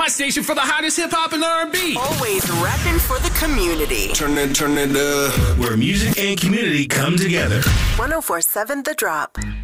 My station for the hottest hip-hop and R&B. Always rapping for the community. Turn it up. Where music and community come together. 104.7 The Drop.